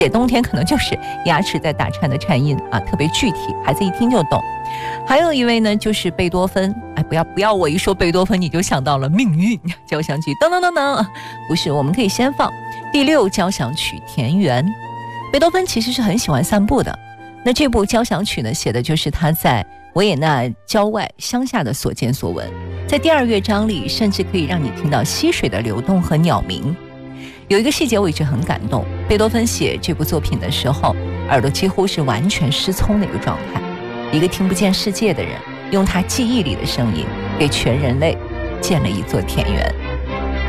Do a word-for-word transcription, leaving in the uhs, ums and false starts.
且冬天可能就是牙齿在打颤的颤音啊，特别具体，孩子一听就懂。还有一位呢，就是贝多芬。哎，不要不要，我一说贝多芬你就想到了命运交响曲，噔噔噔噔，不是，我们可以先放第六交响曲《田园》。贝多芬其实是很喜欢散步的，那这部交响曲呢，写的就是他在维也纳郊外乡下的所见所闻。在第二乐章里，甚至可以让你听到溪水的流动和鸟鸣。有一个细节我一直很感动，贝多芬写这部作品的时候，耳朵几乎是完全失聪的一个状态，一个听不见世界的人，用他记忆里的声音给全人类建了一座田园。